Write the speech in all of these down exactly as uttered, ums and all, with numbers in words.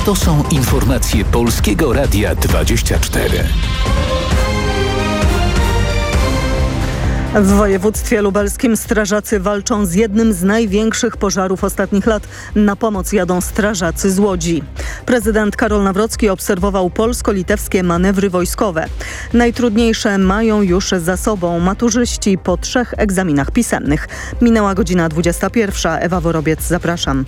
To są informacje Polskiego Radia dwadzieścia cztery. W województwie lubelskim strażacy walczą z jednym z największych pożarów ostatnich lat. Na pomoc jadą strażacy z Łodzi. Prezydent Karol Nawrocki obserwował polsko-litewskie manewry wojskowe. Najtrudniejsze mają już za sobą maturzyści po trzech egzaminach pisemnych. Minęła godzina dwudziesta pierwsza. Ewa Worobiec, zapraszam.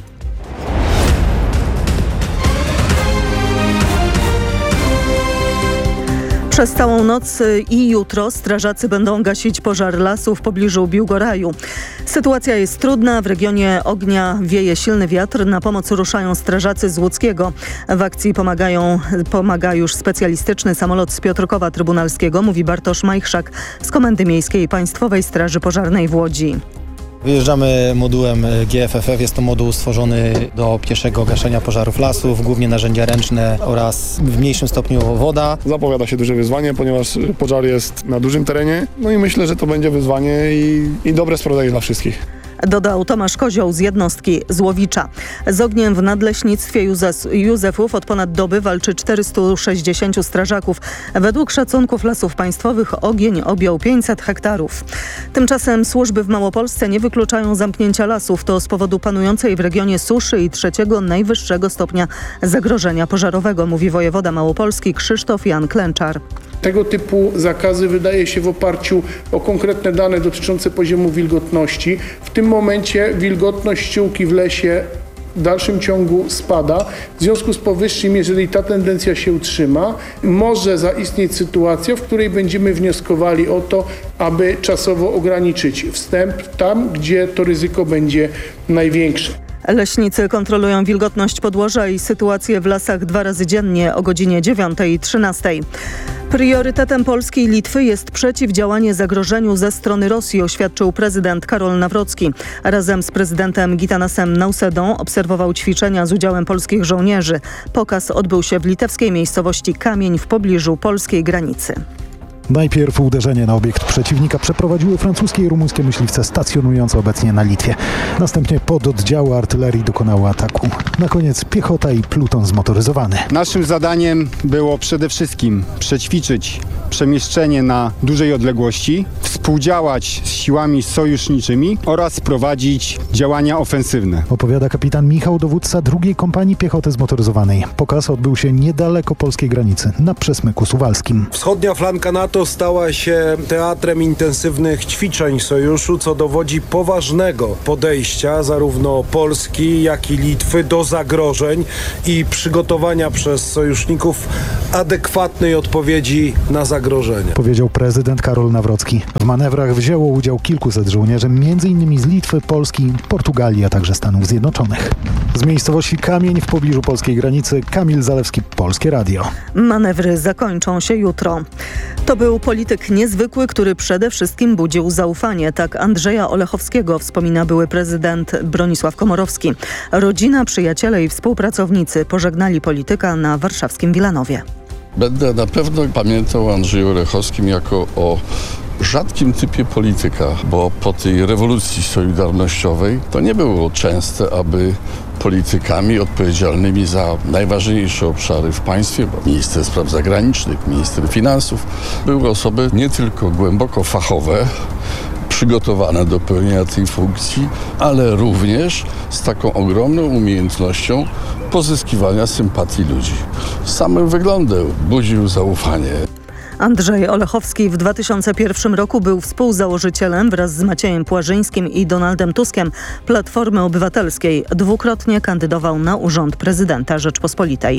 Przez całą noc i jutro strażacy będą gasić pożar lasu w pobliżu Biłgoraju. Sytuacja jest trudna. W regionie ognia wieje silny wiatr. Na pomoc ruszają strażacy z Łódzkiego. W akcji pomagają, pomaga już specjalistyczny samolot z Piotrkowa Trybunalskiego, mówi Bartosz Majchrzak z Komendy Miejskiej Państwowej Straży Pożarnej w Łodzi. Wyjeżdżamy modułem G F F F. Jest to moduł stworzony do pieszego gaszenia pożarów lasów, głównie narzędzia ręczne oraz w mniejszym stopniu woda. Zapowiada się duże wyzwanie, ponieważ pożar jest na dużym terenie. No i myślę, że to będzie wyzwanie i, i dobre sprawdzenie dla wszystkich. Dodał Tomasz Kozioł z jednostki Złowicza. Z ogniem w Nadleśnictwie Józef, Józefów od ponad doby walczy czterystu sześćdziesięciu strażaków. Według szacunków Lasów Państwowych ogień objął pięćset hektarów. Tymczasem służby w Małopolsce nie wykluczają zamknięcia lasów. To z powodu panującej w regionie suszy i trzeciego najwyższego stopnia zagrożenia pożarowego, mówi wojewoda małopolski Krzysztof Jan Klęczar. Tego typu zakazy wydaje się w oparciu o konkretne dane dotyczące poziomu wilgotności. W tym momencie wilgotność ściółki w lesie w dalszym ciągu spada. W związku z powyższym, jeżeli ta tendencja się utrzyma, może zaistnieć sytuacja, w której będziemy wnioskowali o to, aby czasowo ograniczyć wstęp tam, gdzie to ryzyko będzie największe. Leśnicy kontrolują wilgotność podłoża i sytuację w lasach dwa razy dziennie o godzinie dziewiątej i trzynastej. Priorytetem Polski i Litwy jest przeciwdziałanie zagrożeniu ze strony Rosji, oświadczył prezydent Karol Nawrocki. Razem z prezydentem Gitanasem Nausedą obserwował ćwiczenia z udziałem polskich żołnierzy. Pokaz odbył się w litewskiej miejscowości Kamień w pobliżu polskiej granicy. Najpierw uderzenie na obiekt przeciwnika przeprowadziły francuskie i rumuńskie myśliwce stacjonujące obecnie na Litwie. Następnie pododdziały artylerii dokonały ataku. Na koniec piechota i pluton zmotoryzowany. Naszym zadaniem było przede wszystkim przećwiczyć przemieszczenie na dużej odległości, współdziałać z siłami sojuszniczymi oraz prowadzić działania ofensywne. Opowiada kapitan Michał, dowódca drugiej kompanii piechoty zmotoryzowanej. Pokaz odbył się niedaleko polskiej granicy, na Przesmyku Suwalskim. Wschodnia flanka NATO stała się teatrem intensywnych ćwiczeń sojuszu, co dowodzi poważnego podejścia zarówno Polski, jak i Litwy do zagrożeń i przygotowania przez sojuszników adekwatnej odpowiedzi na zagrożenie. Powiedział prezydent Karol Nawrocki. W manewrach wzięło udział kilkuset żołnierzy, między innymi z Litwy, Polski, Portugalii, a także Stanów Zjednoczonych. Z miejscowości Kamień w pobliżu polskiej granicy Kamil Zalewski, Polskie Radio. Manewry zakończą się jutro. To był polityk niezwykły, który przede wszystkim budził zaufanie. Tak Andrzeja Olechowskiego wspomina były prezydent Bronisław Komorowski. Rodzina, przyjaciele i współpracownicy pożegnali polityka na warszawskim Wilanowie. Będę na pewno pamiętał o Andrzeju Olechowskim jako o rzadkim typie polityka, bo po tej rewolucji solidarnościowej to nie było częste, aby politykami odpowiedzialnymi za najważniejsze obszary w państwie, bo minister spraw zagranicznych, minister finansów, były osoby nie tylko głęboko fachowe, przygotowane do pełnienia tej funkcji, ale również z taką ogromną umiejętnością pozyskiwania sympatii ludzi. Samym wyglądem budził zaufanie. Andrzej Olechowski w dwa tysiące pierwszym roku był współzałożycielem wraz z Maciejem Płażyńskim i Donaldem Tuskiem Platformy Obywatelskiej. Dwukrotnie kandydował na urząd prezydenta Rzeczpospolitej.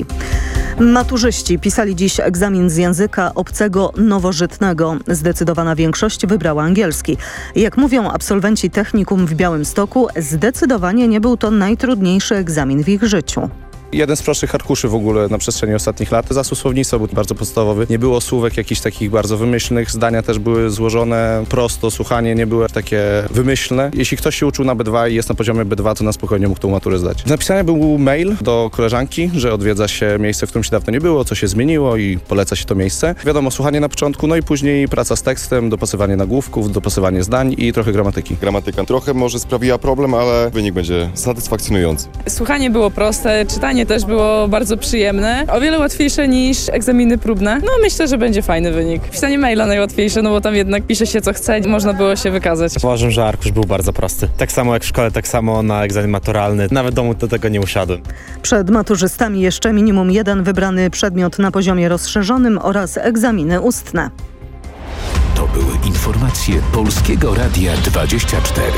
Maturzyści pisali dziś egzamin z języka obcego nowożytnego. Zdecydowana większość wybrała angielski. Jak mówią absolwenci technikum w Białymstoku, zdecydowanie nie był to najtrudniejszy egzamin w ich życiu. Jeden z prostszych arkuszy w ogóle na przestrzeni ostatnich lat. Zasób słownictwa był bardzo podstawowy. Nie było słówek jakichś takich bardzo wymyślnych. Zdania też były złożone prosto. Słuchanie nie było takie wymyślne. Jeśli ktoś się uczył na B dwa i jest na poziomie B dwa, to na spokojnie mógł tą maturę zdać. Napisany był mail do koleżanki, że odwiedza się miejsce, w którym się dawno nie było, co się zmieniło i poleca się to miejsce. Wiadomo, słuchanie na początku, no i później praca z tekstem, dopasowanie nagłówków, dopasowanie zdań i trochę gramatyki. Gramatyka trochę może sprawiła problem, ale wynik będzie satysfakcjonujący. Słuchanie było proste, czytanie Zdawanie też było bardzo przyjemne, o wiele łatwiejsze niż egzaminy próbne. No myślę, że będzie fajny wynik. Pisanie maila najłatwiejsze, no bo tam jednak pisze się co chce, można było się wykazać. Uważam, że arkusz był bardzo prosty. Tak samo jak w szkole, tak samo na egzamin maturalny. Nawet w domu do tego nie usiadłem. Przed maturzystami jeszcze minimum jeden wybrany przedmiot na poziomie rozszerzonym oraz egzaminy ustne. To były informacje Polskiego Radia dwadzieścia cztery.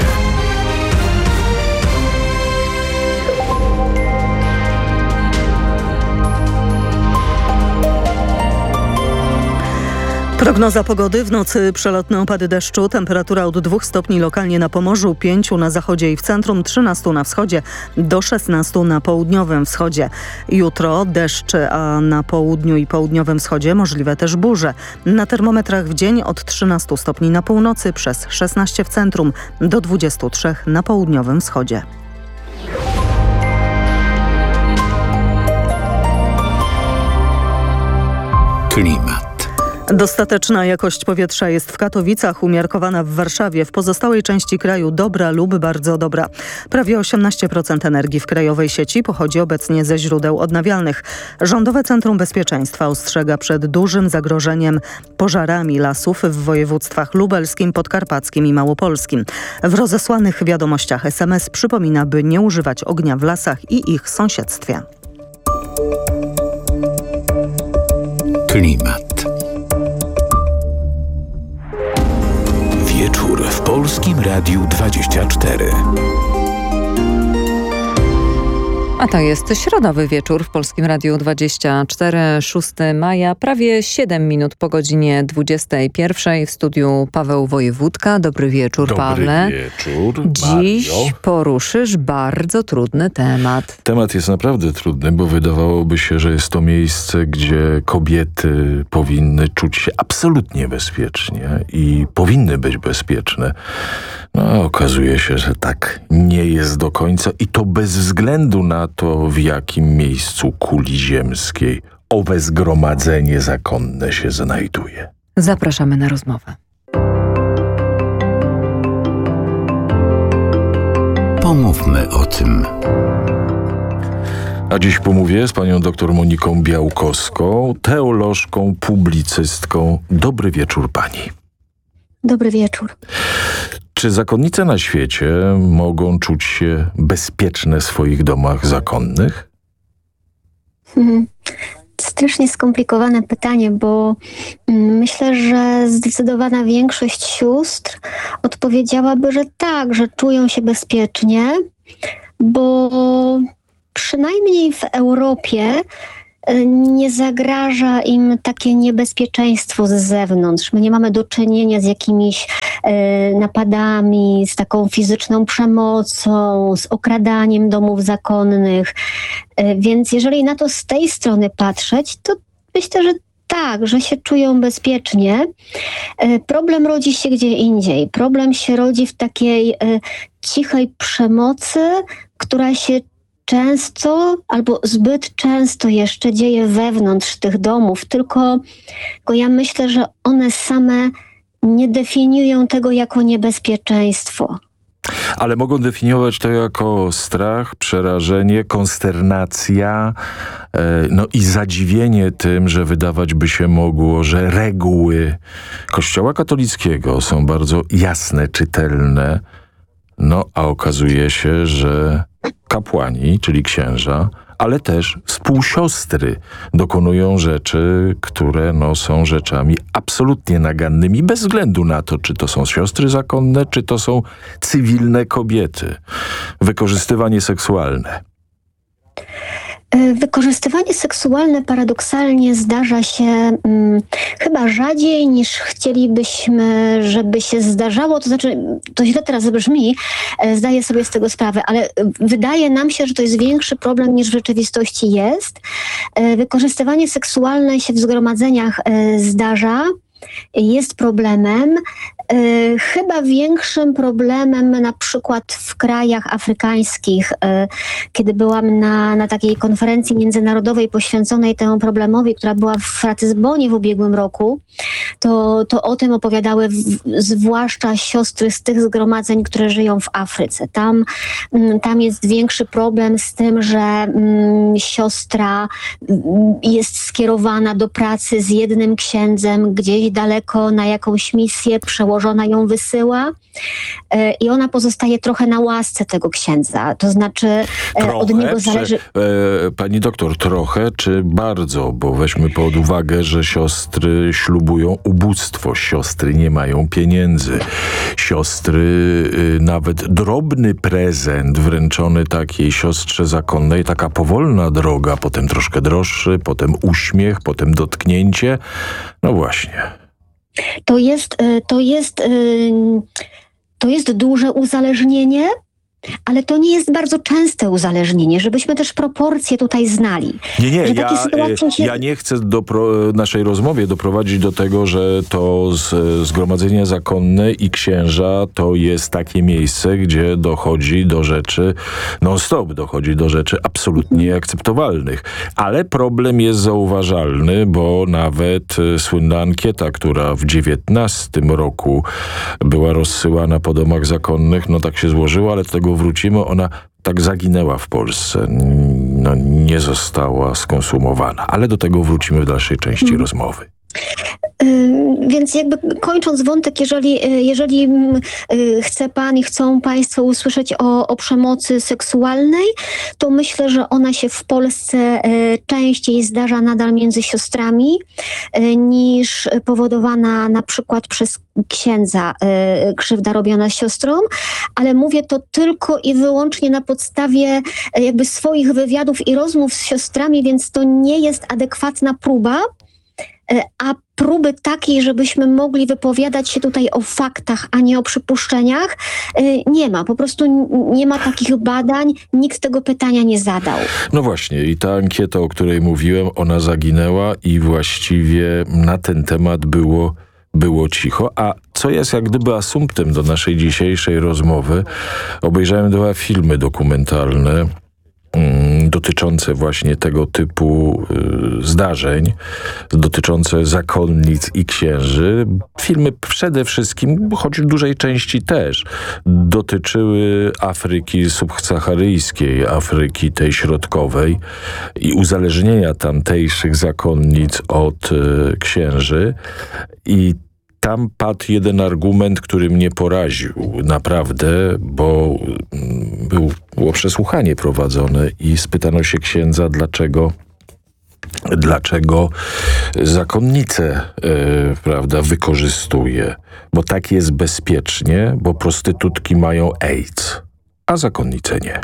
Prognoza pogody. W nocy przelotne opady deszczu, temperatura od dwóch stopni lokalnie na Pomorzu, pięciu na zachodzie i w centrum, trzynastu na wschodzie, do szesnastu na południowym wschodzie. Jutro deszcz, a na południu i południowym wschodzie możliwe też burze. Na termometrach w dzień od trzynastu stopni na północy, przez szesnaście w centrum, do dwudziestu trzech na południowym wschodzie. Klimat. Dostateczna jakość powietrza jest w Katowicach, umiarkowana w Warszawie, w pozostałej części kraju dobra lub bardzo dobra. Prawie osiemnaście procent energii w krajowej sieci pochodzi obecnie ze źródeł odnawialnych. Rządowe Centrum Bezpieczeństwa ostrzega przed dużym zagrożeniem pożarami lasów w województwach lubelskim, podkarpackim i małopolskim. W rozesłanych wiadomościach es em es przypomina, by nie używać ognia w lasach i ich sąsiedztwie. Klimat. Wieczór w Polskim Radiu dwadzieścia cztery. A to jest środowy wieczór w Polskim Radiu dwadzieścia cztery, szóstego maja, prawie siedem minut po godzinie dwudziestej pierwszej. W studiu Paweł Wojewódka. Dobry wieczór, Dobry Pawle. wieczór, Dziś Mario. poruszysz bardzo trudny temat. Temat jest naprawdę trudny, bo wydawałoby się, że jest to miejsce, gdzie kobiety powinny czuć się absolutnie bezpiecznie i powinny być bezpieczne. No, okazuje się, że tak nie jest do końca i to bez względu na to, w jakim miejscu kuli ziemskiej owe zgromadzenie zakonne się znajduje. Zapraszamy na rozmowę. Pomówmy o tym. A dziś pomówię z panią doktor Moniką Białkowską, teolożką, publicystką. Dobry wieczór pani. Dobry wieczór. Czy zakonnice na świecie mogą czuć się bezpieczne w swoich domach zakonnych? Hmm. Strasznie skomplikowane pytanie, bo myślę, że zdecydowana większość sióstr odpowiedziałaby, że tak, że czują się bezpiecznie, bo przynajmniej w Europie nie zagraża im takie niebezpieczeństwo z zewnątrz. My nie mamy do czynienia z jakimiś e, napadami, z taką fizyczną przemocą, z okradaniem domów zakonnych. E, więc jeżeli na to z tej strony patrzeć, to myślę, że tak, że się czują bezpiecznie. E, problem rodzi się gdzie indziej. Problem się rodzi w takiej e, cichej przemocy, która się często albo zbyt często jeszcze dzieje wewnątrz tych domów, tylko, tylko ja myślę, że one same nie definiują tego jako niebezpieczeństwo. Ale mogą definiować to jako strach, przerażenie, konsternacja, e, no i zadziwienie tym, że wydawać by się mogło, że reguły Kościoła katolickiego są bardzo jasne, czytelne, no a okazuje się, że kapłani, czyli księża, ale też współsiostry dokonują rzeczy, które no, są rzeczami absolutnie nagannymi, bez względu na to, czy to są siostry zakonne, czy to są cywilne kobiety. Wykorzystywanie seksualne. Wykorzystywanie seksualne paradoksalnie zdarza się hmm, chyba rzadziej niż chcielibyśmy, żeby się zdarzało. To znaczy, to źle teraz brzmi, zdaję sobie z tego sprawę, ale wydaje nam się, że to jest większy problem niż w rzeczywistości jest. Wykorzystywanie seksualne się w zgromadzeniach zdarza, jest problemem. Y, chyba większym problemem na przykład w krajach afrykańskich, y, kiedy byłam na, na takiej konferencji międzynarodowej poświęconej temu problemowi, która była w Ratyzbonie w ubiegłym roku, to, to o tym opowiadały w, zwłaszcza siostry z tych zgromadzeń, które żyją w Afryce. Tam, tam jest większy problem z tym, że mm, siostra jest skierowana do pracy z jednym księdzem gdzieś daleko na jakąś misję, przełożona ją wysyła e, i ona pozostaje trochę na łasce tego księdza. To znaczy e, od niego zależy... Czy, e, pani doktor, trochę czy bardzo? Bo weźmy pod uwagę, że siostry ślubują ubóstwo. Siostry nie mają pieniędzy. Siostry y, nawet drobny prezent wręczony takiej siostrze zakonnej, taka powolna droga, potem troszkę droższy, potem uśmiech, potem dotknięcie. No właśnie. To jest, to jest, to jest duże uzależnienie, ale to nie jest bardzo częste uzależnienie, żebyśmy też proporcje tutaj znali. Nie, nie, ja, się... ja nie chcę do pro... naszej rozmowie doprowadzić do tego, że to z, zgromadzenie zakonne i księża to jest takie miejsce, gdzie dochodzi do rzeczy, non-stop dochodzi do rzeczy absolutnie nieakceptowalnych. Ale problem jest zauważalny, bo nawet słynna ankieta, która w dziewiętnastym roku była rozsyłana po domach zakonnych, no tak się złożyło, ale do tego wrócimy, ona tak zaginęła w Polsce. No, nie została skonsumowana. Ale do tego wrócimy w dalszej części hmm. rozmowy. Więc jakby kończąc wątek, jeżeli, jeżeli chce pan i chcą państwo usłyszeć o, o przemocy seksualnej, to myślę, że ona się w Polsce częściej zdarza nadal między siostrami niż powodowana na przykład przez księdza krzywda robiona siostrom, ale mówię to tylko i wyłącznie na podstawie jakby swoich wywiadów i rozmów z siostrami, więc to nie jest adekwatna próba, a próby takiej, żebyśmy mogli wypowiadać się tutaj o faktach, a nie o przypuszczeniach, nie ma. Po prostu nie ma takich badań, nikt tego pytania nie zadał. No właśnie i ta ankieta, o której mówiłem, ona zaginęła i właściwie na ten temat było, było cicho. A co jest jak gdyby asumptem do naszej dzisiejszej rozmowy, obejrzałem dwa filmy dokumentalne dotyczące właśnie tego typu y, zdarzeń, dotyczące zakonnic i księży. Filmy przede wszystkim, choć w dużej części też, dotyczyły Afryki subsaharyjskiej, Afryki tej środkowej i uzależnienia tamtejszych zakonnic od y, księży. I tam padł jeden argument, który mnie poraził naprawdę, bo był, było przesłuchanie prowadzone i spytano się księdza, dlaczego dlaczego zakonnice yy, prawda, wykorzystuje, bo tak jest bezpiecznie, bo prostytutki mają AIDS, a zakonnice nie.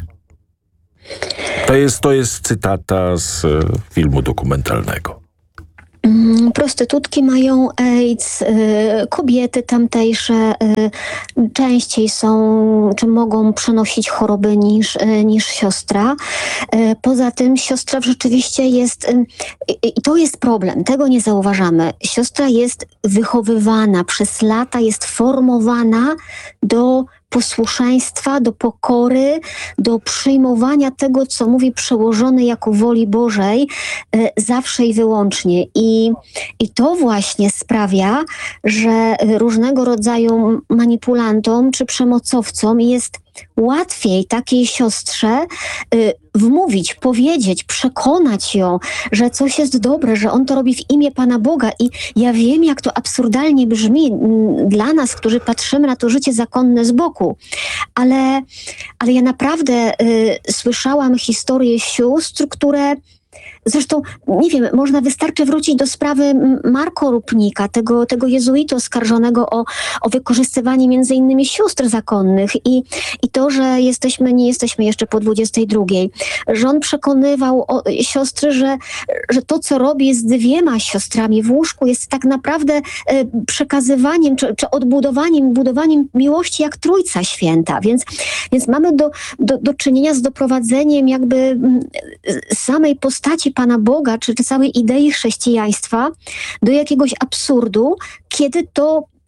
To jest, to jest cytata z y, filmu dokumentalnego. Prostytutki mają AIDS, kobiety tamtejsze częściej są, czy mogą przenosić choroby niż, niż siostra. Poza tym siostra rzeczywiście jest, i to jest problem, tego nie zauważamy. Siostra jest wychowywana, przez lata jest formowana do posłuszeństwa, do pokory, do przyjmowania tego, co mówi przełożony jako woli Bożej, e, zawsze i wyłącznie. I, I to właśnie sprawia, że różnego rodzaju manipulantom czy przemocowcom jest łatwiej takiej siostrze y, wmówić, powiedzieć, przekonać ją, że coś jest dobre, że on to robi w imię Pana Boga. I ja wiem, jak to absurdalnie brzmi m, dla nas, którzy patrzymy na to życie zakonne z boku. Ale, ale ja naprawdę y, słyszałam historie sióstr, które zresztą, nie wiem, można wystarczy wrócić do sprawy Marko Rupnika, tego, tego jezuity oskarżonego o, o wykorzystywanie między innymi sióstr zakonnych i, i to, że jesteśmy, nie jesteśmy jeszcze po dwudziestej drugiej. Że on przekonywał o, siostry, że, że to, co robi z dwiema siostrami w łóżku, jest tak naprawdę e, przekazywaniem czy, czy odbudowaniem, budowaniem miłości jak Trójca Święta. Więc, więc mamy do, do, do czynienia z doprowadzeniem jakby m, samej postaci Pana Boga, czy, czy całej idei chrześcijaństwa do jakiegoś absurdu, kiedy to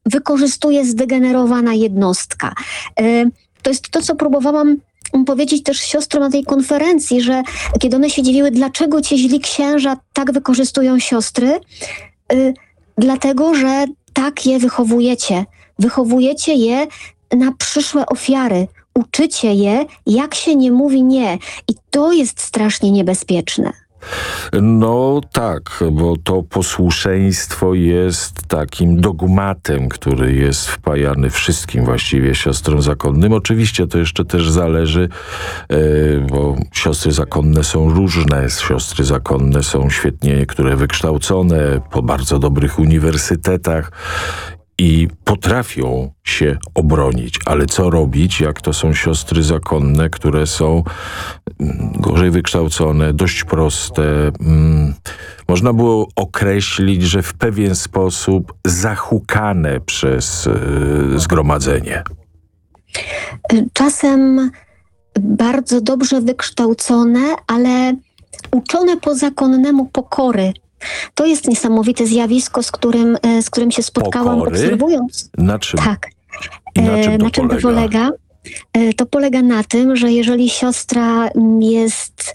wykorzystuje zdegenerowana jednostka. To jest to, co próbowałam powiedzieć też siostrom na tej konferencji, że kiedy one się dziwiły, dlaczego ci źli księża tak wykorzystują siostry, yy, dlatego, że tak je wychowujecie. Wychowujecie je na przyszłe ofiary. Uczycie je, jak się nie mówi nie. I to jest strasznie niebezpieczne. No tak, bo to posłuszeństwo jest takim dogmatem, który jest wpajany wszystkim właściwie siostrom zakonnym. Oczywiście to jeszcze też zależy, bo siostry zakonne są różne. Siostry zakonne są świetnie niektóre wykształcone, po bardzo dobrych uniwersytetach i potrafią się obronić. Ale co robić, jak to są siostry zakonne, które są gorzej wykształcone, dość proste. Hmm. Można było określić, że w pewien sposób zahukane przez y, zgromadzenie. Czasem bardzo dobrze wykształcone, ale uczone po zakonnemu pokory. To jest niesamowite zjawisko, z którym, z którym się spotkałam, Pokory? obserwując. Na czym? Tak. I na czym to na czym polega? to polega? To polega na tym, że jeżeli siostra jest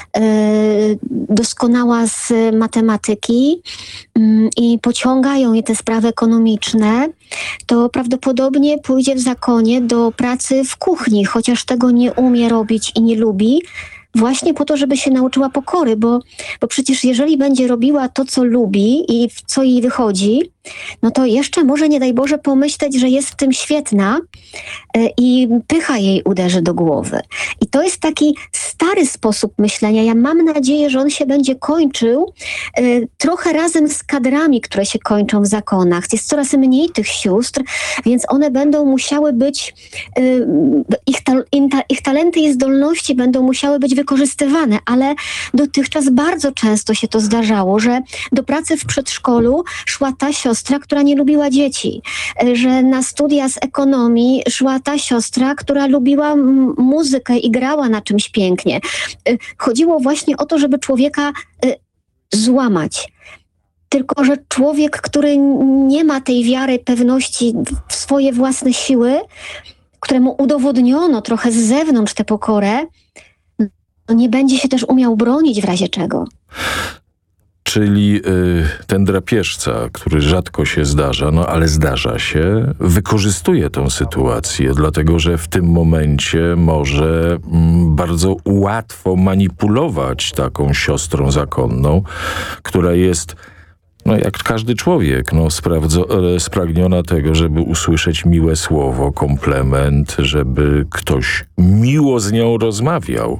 doskonała z matematyki i pociągają je te sprawy ekonomiczne, to prawdopodobnie pójdzie w zakonie do pracy w kuchni, chociaż tego nie umie robić i nie lubi, właśnie po to, żeby się nauczyła pokory, bo, bo przecież jeżeli będzie robiła to, co lubi i w co jej wychodzi, no to jeszcze może, nie daj Boże, pomyśleć, że jest w tym świetna y, i pycha jej uderzy do głowy. I to jest taki stary sposób myślenia. Ja mam nadzieję, że on się będzie kończył y, trochę razem z kadrami, które się kończą w zakonach. Jest coraz mniej tych sióstr, więc one będą musiały być, y, ich, ta, ta, ich talenty i zdolności będą musiały być wykorzystywane, ale dotychczas bardzo często się to zdarzało, że do pracy w przedszkolu szła ta siostra, która nie lubiła dzieci, że na studia z ekonomii szła ta siostra, która lubiła m- muzykę i grała na czymś pięknie. Chodziło właśnie o to, żeby człowieka y, złamać. Tylko że człowiek, który nie ma tej wiary, pewności w swoje własne siły, któremu udowodniono trochę z zewnątrz tę pokorę, no nie będzie się też umiał bronić w razie czego. Czyli y, ten drapieżca, który rzadko się zdarza, no ale zdarza się, wykorzystuje tę sytuację, dlatego że w tym momencie może mm, bardzo łatwo manipulować taką siostrą zakonną, która jest, no jak każdy człowiek, no sprawdzo, e, spragniona tego, żeby usłyszeć miłe słowo, komplement, żeby ktoś miło z nią rozmawiał.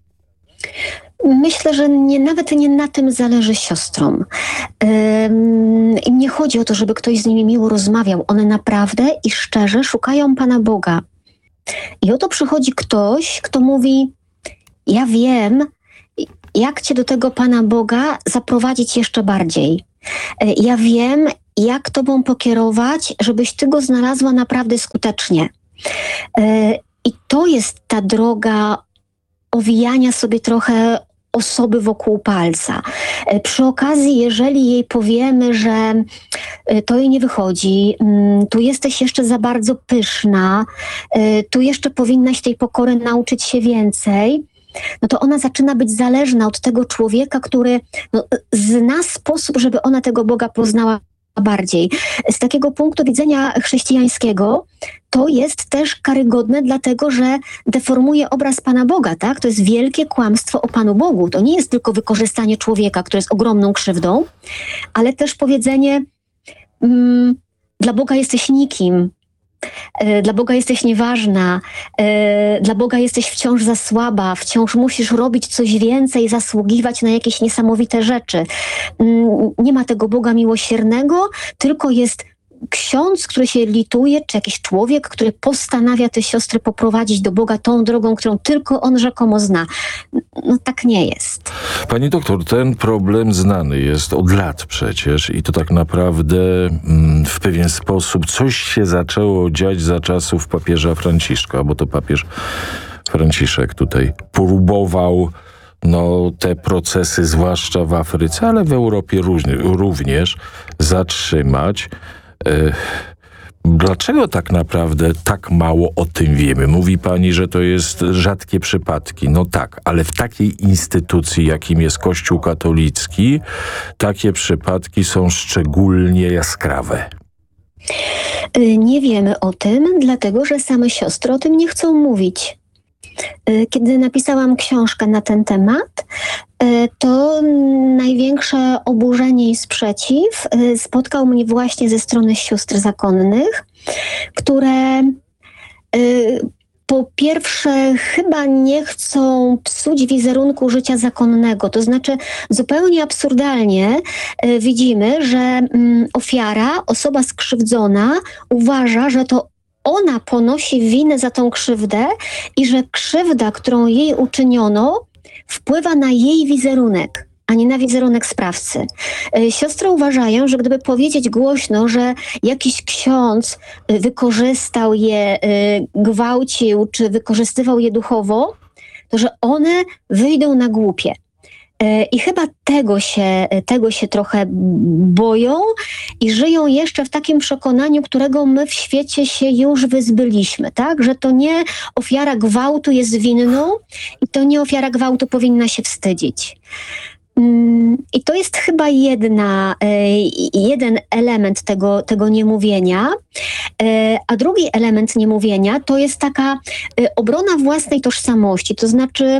Myślę, że nie, nawet nie na tym zależy siostrom. Ym, Im nie chodzi o to, żeby ktoś z nimi miło rozmawiał. One naprawdę i szczerze szukają Pana Boga. I oto przychodzi ktoś, kto mówi: ja wiem, jak Cię do tego Pana Boga zaprowadzić jeszcze bardziej. Ja wiem, jak Tobą pokierować, żebyś Ty Go znalazła naprawdę skutecznie. I to jest ta droga owijania sobie trochę osoby wokół palca. Przy okazji, jeżeli jej powiemy, że to jej nie wychodzi, tu jesteś jeszcze za bardzo pyszna, tu jeszcze powinnaś tej pokory nauczyć się więcej, no to ona zaczyna być zależna od tego człowieka, który no, zna sposób, żeby ona tego Boga poznała bardziej. Z takiego punktu widzenia chrześcijańskiego to jest też karygodne, dlatego że deformuje obraz Pana Boga, tak? To jest wielkie kłamstwo o Panu Bogu. To nie jest tylko wykorzystanie człowieka, które jest ogromną krzywdą, ale też powiedzenie mm, dla Boga jesteś nikim, e, dla Boga jesteś nieważna, e, dla Boga jesteś wciąż za słaba, wciąż musisz robić coś więcej, zasługiwać na jakieś niesamowite rzeczy. Mm, nie ma tego Boga miłosiernego, tylko jest ksiądz, który się lituje, czy jakiś człowiek, który postanawia te siostry poprowadzić do Boga tą drogą, którą tylko on rzekomo zna. No tak nie jest. Pani doktor, ten problem znany jest od lat przecież i to tak naprawdę mm, w pewien sposób coś się zaczęło dziać za czasów papieża Franciszka, bo to papież Franciszek tutaj próbował no, te procesy, zwłaszcza w Afryce, ale w Europie również, również zatrzymać. Dlaczego tak naprawdę tak mało o tym wiemy? Mówi pani, że to jest rzadkie przypadki. No tak, ale w takiej instytucji, jakim jest Kościół katolicki, takie przypadki są szczególnie jaskrawe. Nie wiemy o tym, dlatego że same siostry o tym nie chcą mówić. Kiedy napisałam książkę na ten temat, to największe oburzenie i sprzeciw spotkał mnie właśnie ze strony sióstr zakonnych, które po pierwsze chyba nie chcą psuć wizerunku życia zakonnego. To znaczy zupełnie absurdalnie widzimy, że ofiara, osoba skrzywdzona uważa, że to ona ponosi winę za tą krzywdę i że krzywda, którą jej uczyniono, wpływa na jej wizerunek, a nie na wizerunek sprawcy. Siostry uważają, że gdyby powiedzieć głośno, że jakiś ksiądz wykorzystał je, gwałcił czy wykorzystywał je duchowo, to że one wyjdą na głupie. I chyba tego się, tego się trochę boją i żyją jeszcze w takim przekonaniu, którego my w świecie się już wyzbyliśmy, tak? Że to nie ofiara gwałtu jest winną i to nie ofiara gwałtu powinna się wstydzić. I to jest chyba jedna, jeden element tego, tego niemówienia. A drugi element niemówienia to jest taka obrona własnej tożsamości. To znaczy,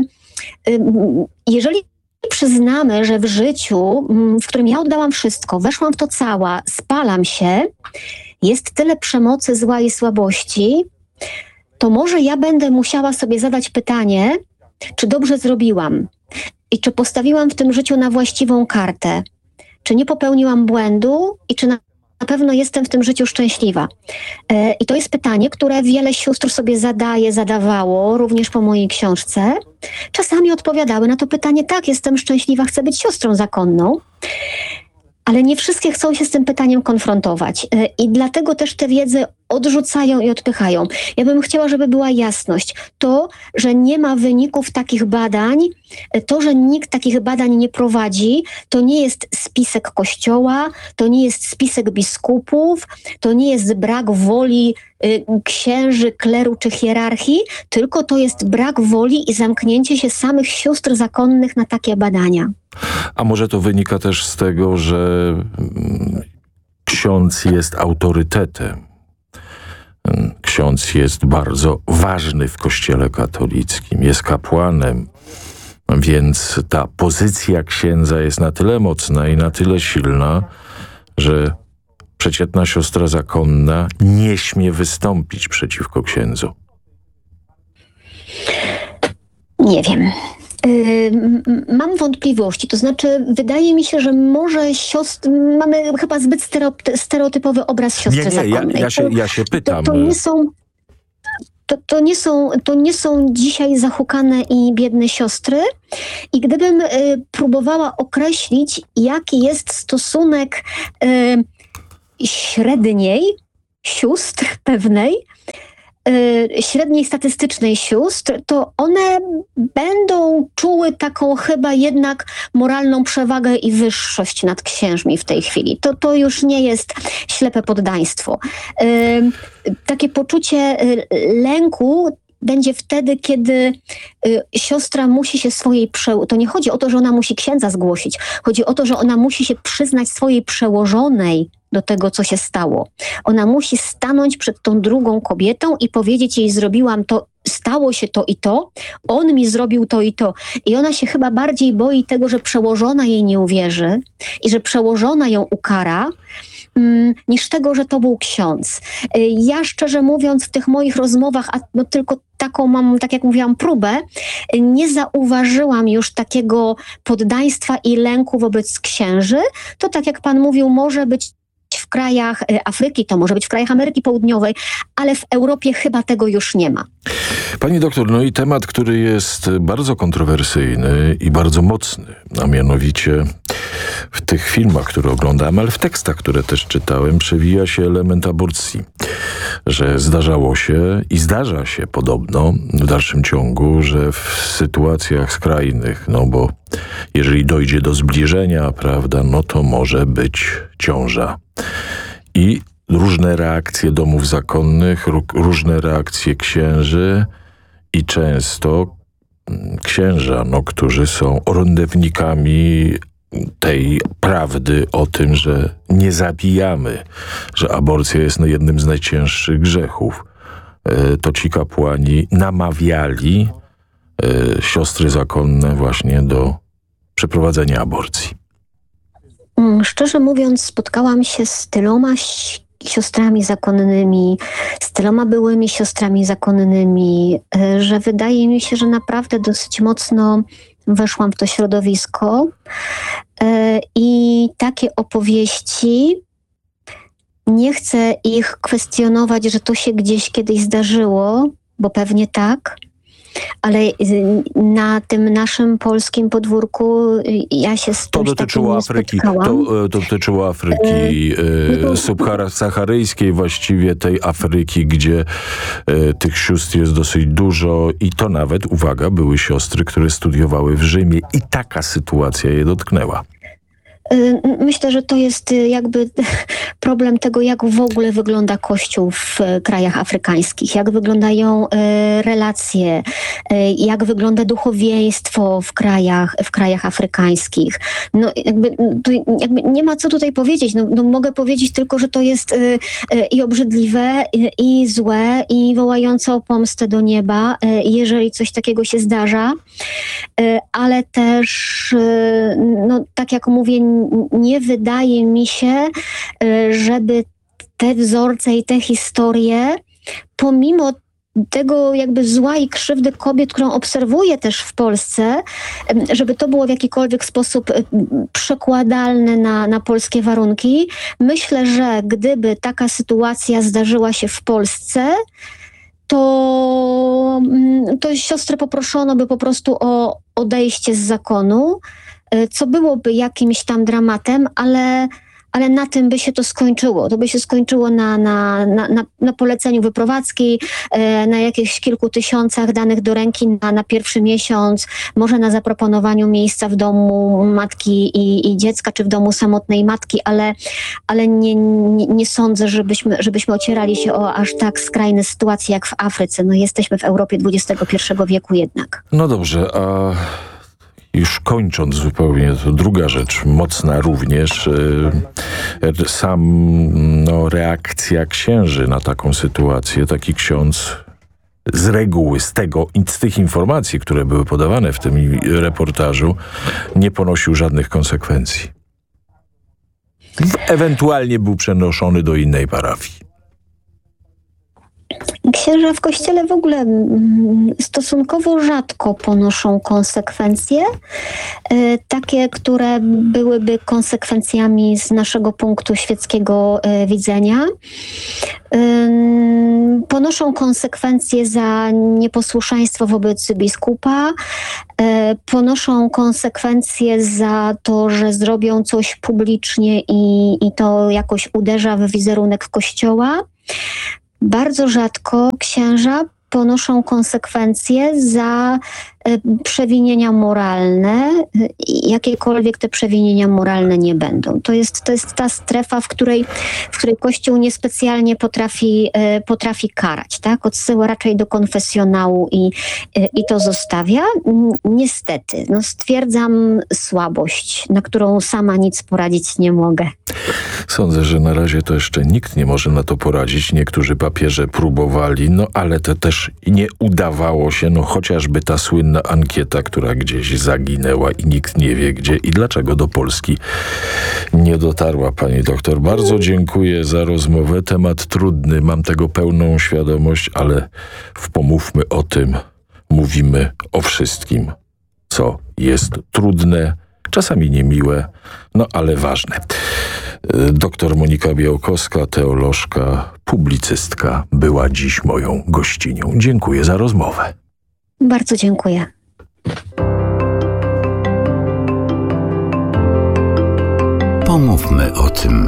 jeżeli przyznamy, że w życiu, w którym ja oddałam wszystko, weszłam w to cała, spalam się, jest tyle przemocy, zła i słabości, to może ja będę musiała sobie zadać pytanie, czy dobrze zrobiłam i czy postawiłam w tym życiu na właściwą kartę, czy nie popełniłam błędu i czy na Na pewno jestem w tym życiu szczęśliwa. I to jest pytanie, które wiele sióstr sobie zadaje, zadawało, również po mojej książce. Czasami odpowiadały na to pytanie, tak, jestem szczęśliwa, chcę być siostrą zakonną. Ale nie wszystkie chcą się z tym pytaniem konfrontować. I dlatego też tę wiedzę odrzucają i odpychają. Ja bym chciała, żeby była jasność. To, że nie ma wyników takich badań, to, że nikt takich badań nie prowadzi, to nie jest spisek Kościoła, to nie jest spisek biskupów, to nie jest brak woli y, księży, kleru czy hierarchii, tylko to jest brak woli i zamknięcie się samych sióstr zakonnych na takie badania. A może to wynika też z tego, że ksiądz jest autorytetem. Ksiądz jest bardzo ważny w Kościele katolickim, jest kapłanem, więc ta pozycja księdza jest na tyle mocna i na tyle silna, że przeciętna siostra zakonna nie śmie wystąpić przeciwko księdzu. Nie wiem. Mam wątpliwości, to znaczy wydaje mi się, że może siostr, mamy chyba zbyt stereotypowy obraz siostry nie, nie, zakonnej. Ja, ja, się, ja się pytam. To, to, nie są, to, to, nie są, to nie są dzisiaj zahukane i biedne siostry i gdybym y, próbowała określić, jaki jest stosunek y, średniej sióstr pewnej, średniej statystycznej sióstr, to one będą czuły taką chyba jednak moralną przewagę i wyższość nad księżmi w tej chwili. To, to już nie jest ślepe poddaństwo. Takie poczucie lęku będzie wtedy, kiedy y, siostra musi się swojej przełożonej... To nie chodzi o to, że ona musi księdza zgłosić. Chodzi o to, że ona musi się przyznać swojej przełożonej do tego, co się stało. Ona musi stanąć przed tą drugą kobietą i powiedzieć jej, zrobiłam to, stało się to i to, on mi zrobił to i to. I ona się chyba bardziej boi tego, że przełożona jej nie uwierzy i że przełożona ją ukara, niż tego, że to był ksiądz. Ja szczerze mówiąc w tych moich rozmowach, a no tylko taką mam, tak jak mówiłam, próbę, nie zauważyłam już takiego poddaństwa i lęku wobec księży. To tak jak pan mówił, może być w krajach Afryki, to może być w krajach Ameryki Południowej, ale w Europie chyba tego już nie ma. Pani doktor, no i temat, który jest bardzo kontrowersyjny i bardzo mocny, a mianowicie w tych filmach, które oglądałem, ale w tekstach, które też czytałem, przewija się element aborcji. Że zdarzało się i zdarza się podobno w dalszym ciągu, że w sytuacjach skrajnych, no bo jeżeli dojdzie do zbliżenia, prawda, no to może być ciąża. I różne reakcje domów zakonnych, różne reakcje księży i często księża, no, którzy są orędownikami tej prawdy o tym, że nie zabijamy, że aborcja jest no, jednym z najcięższych grzechów. To ci kapłani namawiali siostry zakonne właśnie do przeprowadzenia aborcji. Szczerze mówiąc, spotkałam się z tyloma siostrami zakonnymi, z tyloma byłymi siostrami zakonnymi, że wydaje mi się, że naprawdę dosyć mocno weszłam w to środowisko i takie opowieści, nie chcę ich kwestionować, że to się gdzieś kiedyś zdarzyło, bo pewnie tak, ale na tym naszym polskim podwórku ja się z czymś to dotyczyło takim Afryki, spotkałam. to, to dotyczyło Afryki e, subsaharyjskiej, właściwie tej Afryki, gdzie e, tych sióstr jest dosyć dużo i to nawet, uwaga, były siostry, które studiowały w Rzymie i taka sytuacja je dotknęła. Myślę, że to jest jakby problem tego, jak w ogóle wygląda Kościół w krajach afrykańskich, jak wyglądają relacje, jak wygląda duchowieństwo w krajach, w krajach afrykańskich. No jakby, to jakby nie ma co tutaj powiedzieć. No, no mogę powiedzieć tylko, że to jest i obrzydliwe, i złe, i wołające o pomstę do nieba, jeżeli coś takiego się zdarza, ale też, no tak jak mówię, nie wydaje mi się, żeby te wzorce i te historie, pomimo tego jakby zła i krzywdy kobiet, którą obserwuję też w Polsce, żeby to było w jakikolwiek sposób przekładalne na, na polskie warunki. Myślę, że gdyby taka sytuacja zdarzyła się w Polsce, to, to siostrę poproszono by po prostu o odejście z zakonu, co byłoby jakimś tam dramatem, ale, ale na tym by się to skończyło. To by się skończyło na, na, na, na, na poleceniu wyprowadzki, na jakichś kilku tysiącach danych do ręki na, na pierwszy miesiąc, może na zaproponowaniu miejsca w domu matki i, i dziecka, czy w domu samotnej matki, ale, ale nie, nie, nie sądzę, żebyśmy, żebyśmy ocierali się o aż tak skrajne sytuacje jak w Afryce. No jesteśmy w Europie dwudziestego pierwszego wieku jednak. No dobrze, a... Już kończąc zupełnie, to druga rzecz, mocna również, yy, sam no, reakcja księży na taką sytuację. Taki ksiądz z reguły, z tego, z tych informacji, które były podawane w tym reportażu, nie ponosił żadnych konsekwencji. Ewentualnie był przenoszony do innej parafii. Księża w kościele w ogóle stosunkowo rzadko ponoszą konsekwencje, takie, które byłyby konsekwencjami z naszego punktu świeckiego widzenia. Ponoszą konsekwencje za nieposłuszeństwo wobec biskupa, ponoszą konsekwencje za to, że zrobią coś publicznie i, i to jakoś uderza w wizerunek Kościoła. Bardzo rzadko księża ponoszą konsekwencje za przewinienia moralne, jakiekolwiek te przewinienia moralne nie będą. To jest, to jest ta strefa, w której, w której Kościół niespecjalnie potrafi, potrafi karać, tak? Odsyła raczej do konfesjonału i, i to zostawia. Niestety, no stwierdzam słabość, na którą sama nic poradzić nie mogę. Sądzę, że na razie to jeszcze nikt nie może na to poradzić. Niektórzy papieże próbowali, no ale to też nie udawało się, no chociażby ta słynna ankieta, która gdzieś zaginęła i nikt nie wie gdzie i dlaczego do Polski nie dotarła. Pani doktor, bardzo dziękuję za rozmowę. Temat trudny, mam tego pełną świadomość, ale w Pomówmy o tym mówimy o wszystkim, co jest trudne, czasami niemiłe, no ale ważne. Doktor Monika Białkowska, teolożka, publicystka, była dziś moją gościnią. Dziękuję za rozmowę. Bardzo dziękuję. Pomówmy o tym.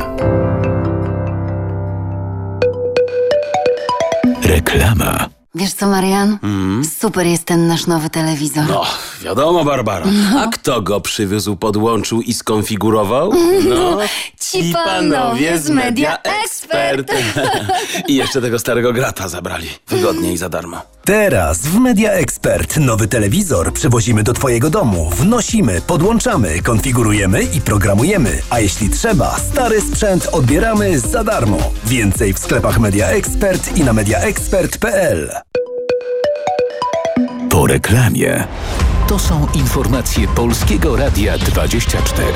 Reklama. Wiesz co, Marian? Mm. Super jest ten nasz nowy telewizor. No, Wiadomo, Barbara. A kto go przywiózł, podłączył i skonfigurował? No, ci panowie z Media Expert. I jeszcze tego starego grata zabrali. Wygodnie i za darmo. Teraz w Media Expert nowy telewizor przywozimy do Twojego domu. Wnosimy, podłączamy, konfigurujemy i programujemy. A jeśli trzeba, stary sprzęt odbieramy za darmo. Więcej w sklepach Media Expert i na mediaexpert kropka p l. Po reklamie. To są informacje Polskiego Radia dwadzieścia cztery.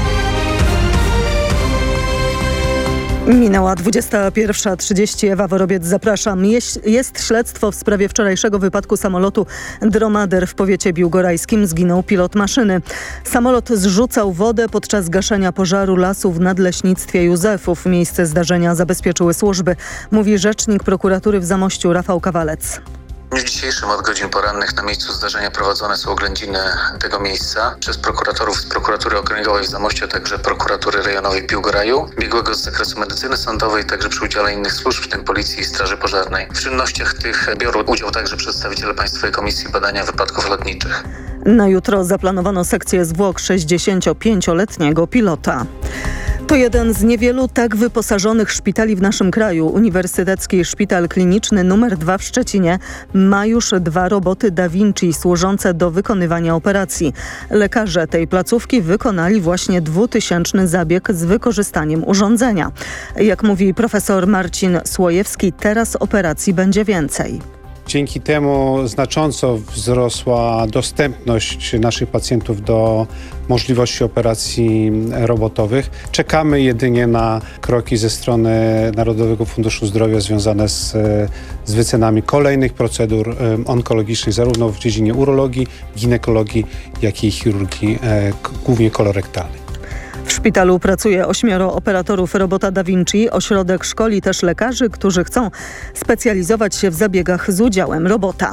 Minęła dwudziesta pierwsza trzydzieści. Ewa Worobiec, zapraszam. Jest, jest śledztwo w sprawie wczorajszego wypadku samolotu Dromader w powiecie biłgorajskim. Zginął pilot maszyny. Samolot zrzucał wodę podczas gaszenia pożaru lasu w nadleśnictwie Józefów. Miejsce zdarzenia zabezpieczyły służby, mówi rzecznik prokuratury w Zamościu Rafał Kawalec. W dniu dzisiejszym od godzin porannych na miejscu zdarzenia prowadzone są oględziny tego miejsca przez prokuratorów z Prokuratury Okręgowej w Zamościu, a także Prokuratury Rejonowej w Biłgoraju, biegłego z zakresu medycyny sądowej, także przy udziale innych służb, w tym Policji i Straży Pożarnej. W czynnościach tych biorą udział także przedstawiciele Państwowej Komisji Badania Wypadków Lotniczych. Na jutro zaplanowano sekcję zwłok sześćdziesięciopięcioletniego pilota. To jeden z niewielu tak wyposażonych szpitali w naszym kraju. Uniwersytecki Szpital Kliniczny numer dwa w Szczecinie ma już dwa roboty Da Vinci służące do wykonywania operacji. Lekarze tej placówki wykonali właśnie dwutysięczny zabieg z wykorzystaniem urządzenia. Jak mówi profesor Marcin Słojewski, teraz operacji będzie więcej. Dzięki temu znacząco wzrosła dostępność naszych pacjentów do możliwości operacji robotowych. Czekamy jedynie na kroki ze strony Narodowego Funduszu Zdrowia związane z, z wycenami kolejnych procedur onkologicznych, zarówno w dziedzinie urologii, ginekologii, jak i chirurgii, głównie kolorektalnej. W szpitalu pracuje ośmioro operatorów robota Da Vinci. Ośrodek szkoli też lekarzy, którzy chcą specjalizować się w zabiegach z udziałem robota.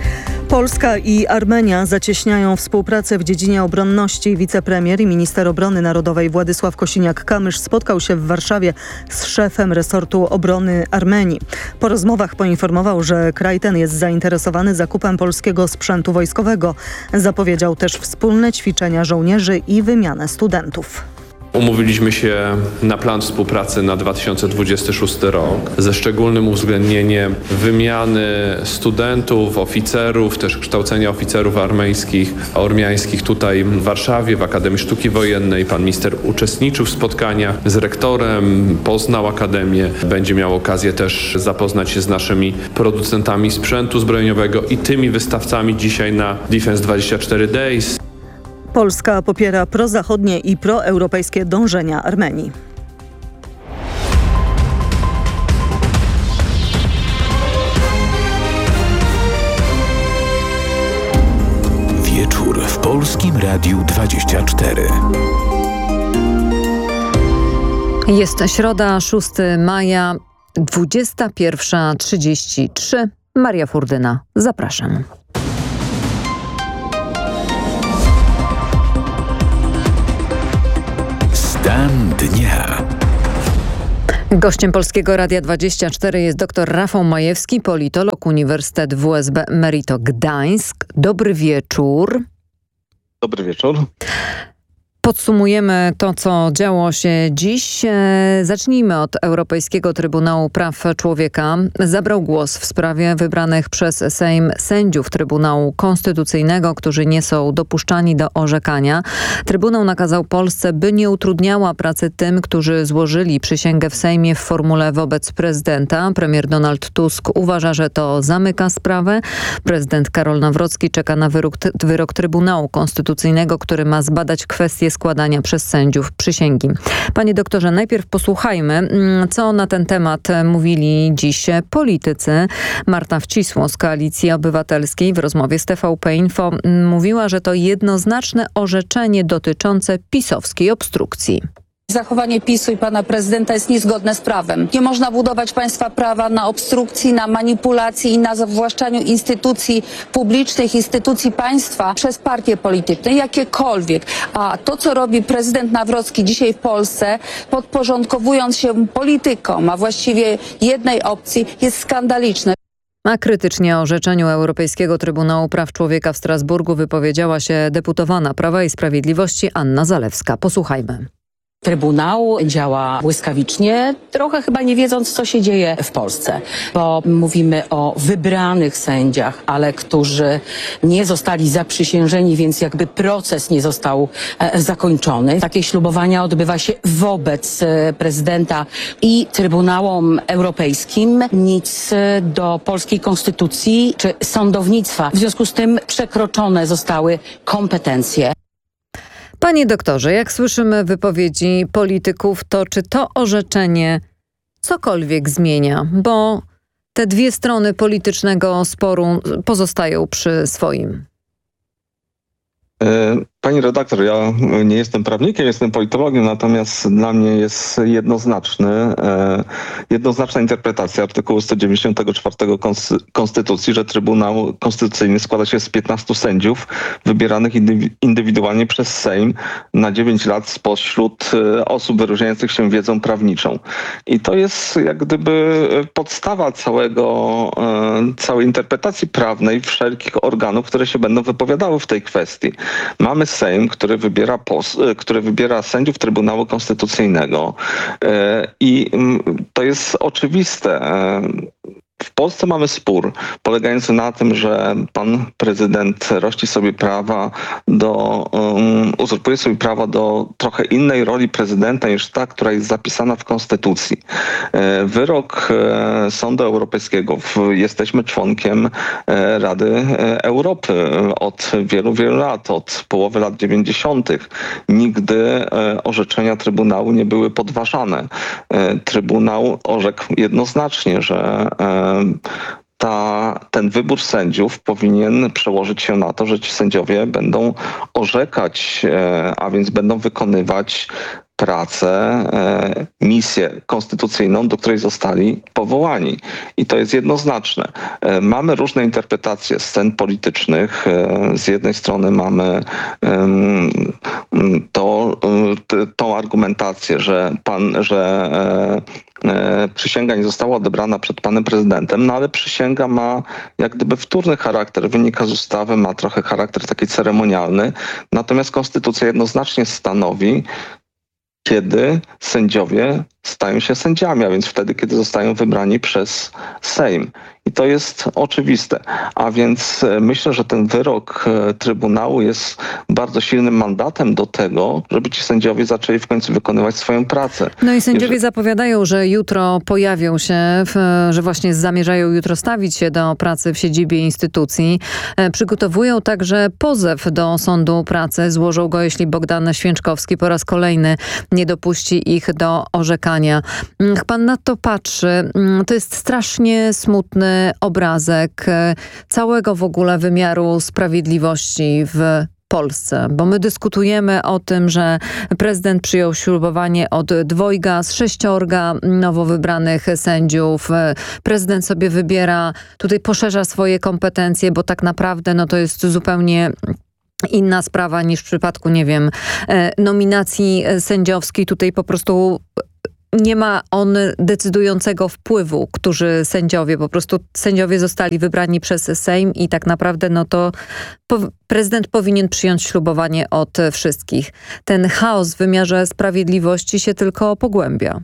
Polska i Armenia zacieśniają współpracę w dziedzinie obronności. Wicepremier i minister obrony narodowej Władysław Kosiniak-Kamysz spotkał się w Warszawie z szefem resortu obrony Armenii. Po rozmowach poinformował, że kraj ten jest zainteresowany zakupem polskiego sprzętu wojskowego. Zapowiedział też wspólne ćwiczenia żołnierzy i wymianę studentów. Umówiliśmy się na plan współpracy na dwa tysiące dwudziesty szósty rok ze szczególnym uwzględnieniem wymiany studentów, oficerów, też kształcenia oficerów armeńskich, ormiańskich tutaj w Warszawie, w Akademii Sztuki Wojennej. Pan minister uczestniczył w spotkaniach z rektorem, poznał Akademię. Będzie miał okazję też zapoznać się z naszymi producentami sprzętu zbrojeniowego i tymi wystawcami dzisiaj na Defense dwadzieścia cztery Days. Polska popiera prozachodnie i proeuropejskie dążenia Armenii. Wieczór w Polskim Radiu dwadzieścia cztery. Jest środa, szóstego maja, dwudziesta pierwsza trzydzieści trzy. Maria Furdyna, zapraszam. Stan dnia. Gościem Polskiego Radia dwadzieścia cztery jest dr Rafał Majewski, politolog, Uniwersytet W S B Merito Gdańsk. Dobry wieczór. Dobry wieczór. Podsumujemy to, co działo się dziś. Zacznijmy od Europejskiego Trybunału Praw Człowieka. Zabrał głos w sprawie wybranych przez Sejm sędziów Trybunału Konstytucyjnego, którzy nie są dopuszczani do orzekania. Trybunał nakazał Polsce, by nie utrudniała pracy tym, którzy złożyli przysięgę w Sejmie w formule wobec prezydenta. Premier Donald Tusk uważa, że to zamyka sprawę. Prezydent Karol Nawrocki czeka na wyrok, wyrok Trybunału Konstytucyjnego, który ma zbadać kwestię składania przez sędziów przysięgi. Panie doktorze, najpierw posłuchajmy, co na ten temat mówili dziś politycy. Marta Wcisło z Koalicji Obywatelskiej w rozmowie z T V P Info mówiła, że to jednoznaczne orzeczenie dotyczące pisowskiej obstrukcji. Zachowanie PiSu i pana prezydenta jest niezgodne z prawem. Nie można budować państwa prawa na obstrukcji, na manipulacji i na zawłaszczaniu instytucji publicznych, instytucji państwa przez partie polityczne, jakiekolwiek. A to, co robi prezydent Nawrocki dzisiaj w Polsce, podporządkowując się politykom, a właściwie jednej opcji, jest skandaliczne. A krytycznie o orzeczeniu Europejskiego Trybunału Praw Człowieka w Strasburgu wypowiedziała się deputowana Prawa i Sprawiedliwości Anna Zalewska. Posłuchajmy. Trybunał działa błyskawicznie, trochę chyba nie wiedząc, co się dzieje w Polsce, bo mówimy o wybranych sędziach, ale którzy nie zostali zaprzysiężeni, więc jakby proces nie został e, zakończony. Takie ślubowania odbywa się wobec e, prezydenta i Trybunałom Europejskim. Nic e, do polskiej konstytucji czy sądownictwa. W związku z tym przekroczone zostały kompetencje. Panie doktorze, jak słyszymy wypowiedzi polityków, to czy to orzeczenie cokolwiek zmienia? Bo te dwie strony politycznego sporu pozostają przy swoim. Pani redaktor, ja nie jestem prawnikiem, jestem politologiem, natomiast dla mnie jest jednoznaczny, e, jednoznaczna interpretacja artykułu sto dziewięćdziesiątego czwartego Konstytucji, że Trybunał Konstytucyjny składa się z piętnastu sędziów wybieranych indywidualnie przez Sejm na dziewięć lat spośród osób wyróżniających się wiedzą prawniczą. I to jest jak gdyby podstawa całego, e, całej interpretacji prawnej wszelkich organów, które się będą wypowiadały w tej kwestii. Mamy Sejm, który wybiera, pos, który wybiera sędziów Trybunału Konstytucyjnego i to jest oczywiste. W Polsce mamy spór polegający na tym, że pan prezydent rości sobie prawa do, um, uzurpuje sobie prawa do trochę innej roli prezydenta niż ta, która jest zapisana w Konstytucji. E, wyrok e, Sądu Europejskiego, w, jesteśmy członkiem e, Rady Europy od wielu, wielu lat, od połowy lat dziewięćdziesiątych. Nigdy e, orzeczenia Trybunału nie były podważane. E, Trybunał orzekł jednoznacznie, że e, Ta, ten wybór sędziów powinien przełożyć się na to, że ci sędziowie będą orzekać, a więc będą wykonywać pracę, misję konstytucyjną, do której zostali powołani. I to jest jednoznaczne. Mamy różne interpretacje scen politycznych. Z jednej strony mamy to, tą argumentację, że pan, że przysięga nie została odebrana przed panem prezydentem, no ale przysięga ma jak gdyby wtórny charakter, wynika z ustawy, ma trochę charakter taki ceremonialny, natomiast konstytucja jednoznacznie stanowi, kiedy sędziowie stają się sędziami, a więc wtedy, kiedy zostają wybrani przez Sejm. I to jest oczywiste. A więc myślę, że ten wyrok Trybunału jest bardzo silnym mandatem do tego, żeby ci sędziowie zaczęli w końcu wykonywać swoją pracę. No i sędziowie Jeżeli... zapowiadają, że jutro pojawią się, w, że właśnie zamierzają jutro stawić się do pracy w siedzibie instytucji. Przygotowują także pozew do Sądu Pracy. Złożą go, jeśli Bogdan Święczkowski po raz kolejny nie dopuści ich do orzekania. Jak pan na to patrzy, to jest strasznie smutny obrazek całego w ogóle wymiaru sprawiedliwości w Polsce, bo my dyskutujemy o tym, że prezydent przyjął ślubowanie od dwojga z sześciorga nowo wybranych sędziów. Prezydent sobie wybiera, tutaj poszerza swoje kompetencje, bo tak naprawdę no to jest zupełnie inna sprawa niż w przypadku, nie wiem, nominacji sędziowskiej. Tutaj po prostu nie ma on decydującego wpływu, którzy sędziowie, po prostu sędziowie zostali wybrani przez Sejm i tak naprawdę no to po, prezydent powinien przyjąć ślubowanie od wszystkich. Ten chaos w wymiarze sprawiedliwości się tylko pogłębia.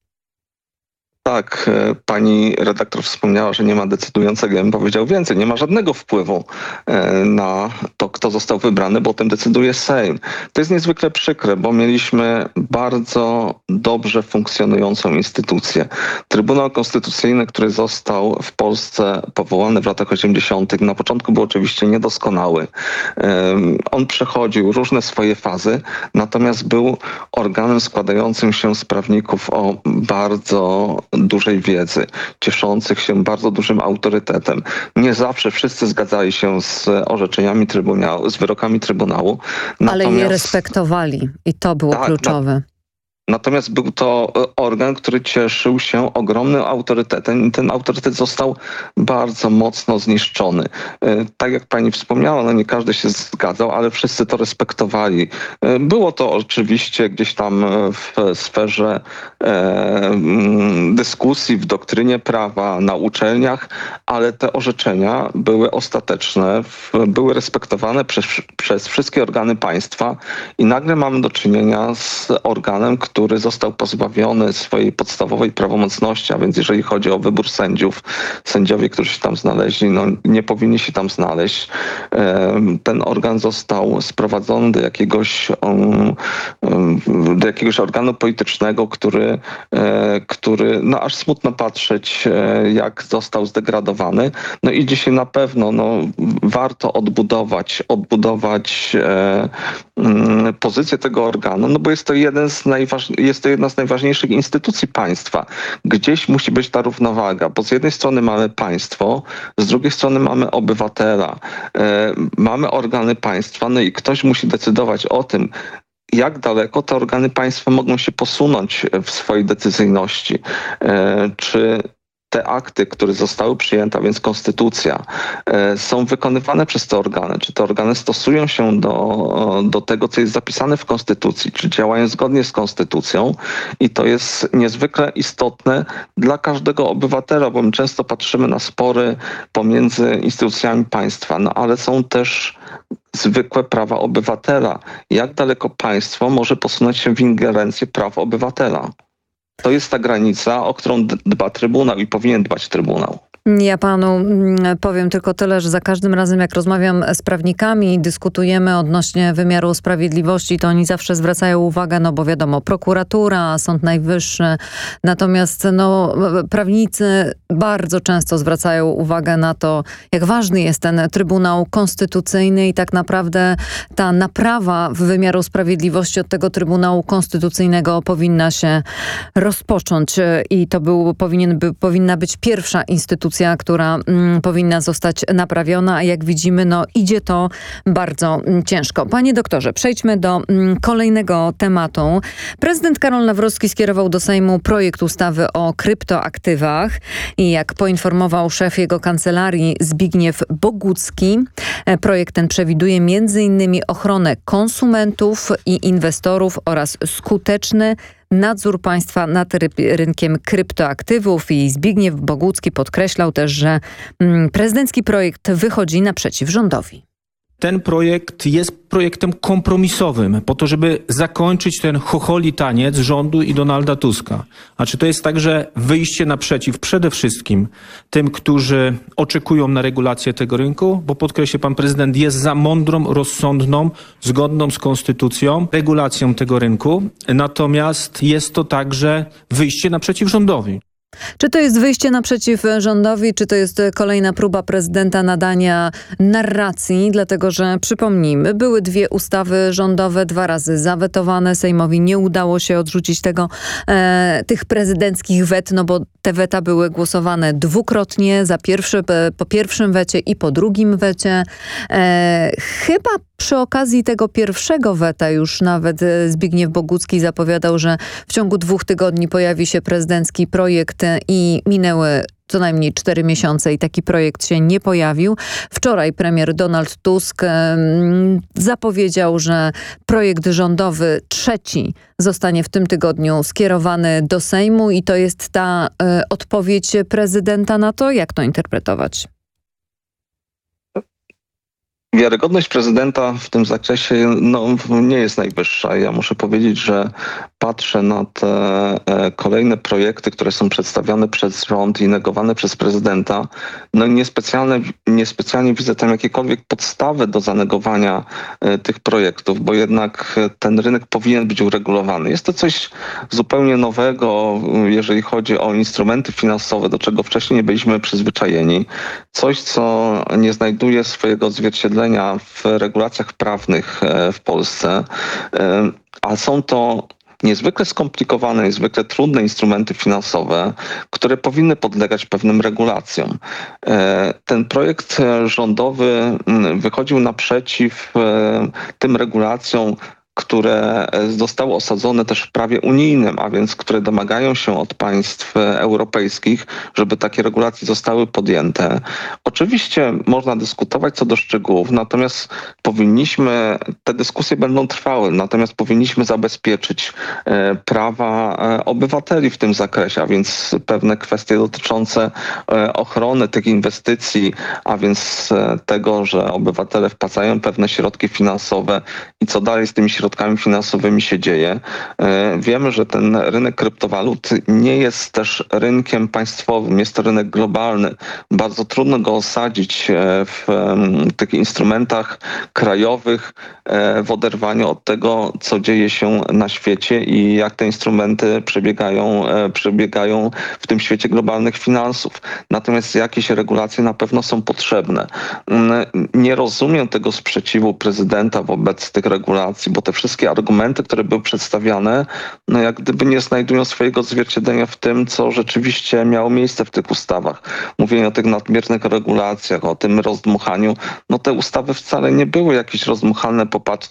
Tak, pani redaktor wspomniała, że nie ma decydującego, ja bym powiedział więcej, nie ma żadnego wpływu na to, kto został wybrany, bo o tym decyduje Sejm. To jest niezwykle przykre, bo mieliśmy bardzo dobrze funkcjonującą instytucję. Trybunał Konstytucyjny, który został w Polsce powołany w latach osiemdziesiątych, na początku był oczywiście niedoskonały. On przechodził różne swoje fazy, natomiast był organem składającym się z prawników o bardzo dużej wiedzy, cieszących się bardzo dużym autorytetem. Nie zawsze wszyscy zgadzali się z orzeczeniami Trybunału, z wyrokami Trybunału. Ale je respektowali i to było tak, kluczowe. Na... Natomiast był to organ, który cieszył się ogromnym autorytetem i ten autorytet został bardzo mocno zniszczony. Tak jak pani wspomniała, no nie każdy się zgadzał, ale wszyscy to respektowali. Było to oczywiście gdzieś tam w sferze dyskusji w doktrynie prawa na uczelniach, ale te orzeczenia były ostateczne, były respektowane przez, przez wszystkie organy państwa i nagle mamy do czynienia z organem, który został pozbawiony swojej podstawowej prawomocności, a więc jeżeli chodzi o wybór sędziów, sędziowie, którzy się tam znaleźli, no nie powinni się tam znaleźć. Ten organ został sprowadzony do jakiegoś, do jakiegoś organu politycznego, który, który no aż smutno patrzeć, jak został zdegradowany. No i dzisiaj na pewno no, warto odbudować, odbudować pozycję tego organu, no bo jest to, jeden z najważ... jest to jedna z najważniejszych instytucji państwa. Gdzieś musi być ta równowaga, bo z jednej strony mamy państwo, z drugiej strony mamy obywatela, e, mamy organy państwa, no i ktoś musi decydować o tym, jak daleko te organy państwa mogą się posunąć w swojej decyzyjności. E, czy te akty, które zostały przyjęte, a więc konstytucja, są wykonywane przez te organy. Czy te organy stosują się do, do tego, co jest zapisane w konstytucji, czy działają zgodnie z konstytucją. I to jest niezwykle istotne dla każdego obywatela, bo my często patrzymy na spory pomiędzy instytucjami państwa, no ale są też zwykłe prawa obywatela. Jak daleko państwo może posunąć się w ingerencję praw obywatela? To jest ta granica, o którą dba Trybunał i powinien dbać Trybunał. Ja panu powiem tylko tyle, że za każdym razem jak rozmawiam z prawnikami i dyskutujemy odnośnie wymiaru sprawiedliwości, to oni zawsze zwracają uwagę, no bo wiadomo, prokuratura, Sąd Najwyższy, natomiast no, prawnicy bardzo często zwracają uwagę na to, jak ważny jest ten Trybunał Konstytucyjny i tak naprawdę ta naprawa wymiaru sprawiedliwości od tego Trybunału Konstytucyjnego powinna się rozpocząć i to był, powinien, by, powinna być pierwsza instytucja, która mm, powinna zostać naprawiona, a jak widzimy, no idzie to bardzo mm, ciężko. Panie doktorze, przejdźmy do mm, kolejnego tematu. Prezydent Karol Nawrocki skierował do Sejmu projekt ustawy o kryptoaktywach i jak poinformował szef jego kancelarii Zbigniew Bogucki, projekt ten przewiduje między innymi ochronę konsumentów i inwestorów oraz skuteczny nadzór państwa nad rynkiem kryptoaktywów i Zbigniew Bogucki podkreślał też, że mm, prezydencki projekt wychodzi naprzeciw rządowi. Ten projekt jest projektem kompromisowym po to, żeby zakończyć ten chocholi taniec rządu i Donalda Tuska. A czy to jest także wyjście naprzeciw przede wszystkim tym, którzy oczekują na regulację tego rynku? Bo podkreślę, pan prezydent jest za mądrą, rozsądną, zgodną z konstytucją regulacją tego rynku. Natomiast jest to także wyjście naprzeciw rządowi. Czy to jest wyjście naprzeciw rządowi, czy to jest kolejna próba prezydenta nadania narracji? Dlatego, że przypomnijmy, były dwie ustawy rządowe, dwa razy zawetowane. Sejmowi nie udało się odrzucić tego, e, tych prezydenckich wet, no bo te weta były głosowane dwukrotnie, za pierwszy, po pierwszym wecie i po drugim wecie. E, chyba przy okazji tego pierwszego weta już nawet Zbigniew Bogucki zapowiadał, że w ciągu dwóch tygodni pojawi się prezydencki projekt i minęły co najmniej cztery miesiące i taki projekt się nie pojawił. Wczoraj premier Donald Tusk um, zapowiedział, że projekt rządowy trzeci zostanie w tym tygodniu skierowany do Sejmu i to jest ta y, odpowiedź prezydenta na to. Jak to interpretować? Wiarygodność prezydenta w tym zakresie no, nie jest najwyższa. Ja muszę powiedzieć, że patrzę na te e, kolejne projekty, które są przedstawione przez rząd i negowane przez prezydenta. No niespecjalnie, niespecjalnie widzę tam jakiekolwiek podstawy do zanegowania e, tych projektów, bo jednak ten rynek powinien być uregulowany. Jest to coś zupełnie nowego, jeżeli chodzi o instrumenty finansowe, do czego wcześniej nie byliśmy przyzwyczajeni. Coś, co nie znajduje swojego odzwierciedlenia w regulacjach prawnych w Polsce, a są to niezwykle skomplikowane, niezwykle trudne instrumenty finansowe, które powinny podlegać pewnym regulacjom. Ten projekt rządowy wychodził naprzeciw tym regulacjom które zostały osadzone też w prawie unijnym, a więc które domagają się od państw europejskich, żeby takie regulacje zostały podjęte. Oczywiście można dyskutować co do szczegółów, natomiast powinniśmy, te dyskusje będą trwały, natomiast powinniśmy zabezpieczyć prawa obywateli w tym zakresie, a więc pewne kwestie dotyczące ochrony tych inwestycji, a więc tego, że obywatele wpłacają pewne środki finansowe i co dalej z tymi środkami finansowymi się dzieje. Wiemy, że ten rynek kryptowalut nie jest też rynkiem państwowym, jest to rynek globalny. Bardzo trudno go osadzić w tych instrumentach krajowych w oderwaniu od tego, co dzieje się na świecie i jak te instrumenty przebiegają, przebiegają w tym świecie globalnych finansów. Natomiast jakieś regulacje na pewno są potrzebne. Nie rozumiem tego sprzeciwu prezydenta wobec tych regulacji, bo te wszystkie argumenty, które były przedstawiane, no jak gdyby nie znajdują swojego odzwierciedlenia w tym, co rzeczywiście miało miejsce w tych ustawach. Mówienie o tych nadmiernych regulacjach, o tym rozdmuchaniu, no te ustawy wcale nie były jakieś rozdmuchane,